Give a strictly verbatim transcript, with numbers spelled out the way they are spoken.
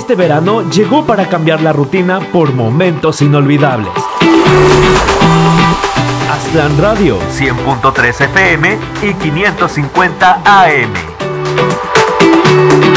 Este verano llegó para cambiar la rutina por momentos inolvidables. Aztlán Radio, cien punto tres F M y quinientos cincuenta A M.